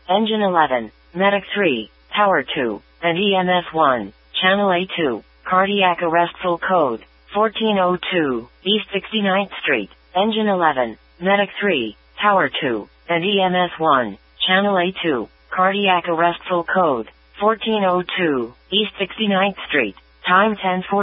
Engine 11, Medic 3, Tower 2, and EMS 1, Channel A2, Cardiac Arrest Full Code, 1402, East 69th Street, Engine 11, Medic 3, Tower 2, and EMS 1, Channel A2, Cardiac Arrest Full Code, 1402, East 69th Street, time 10:40.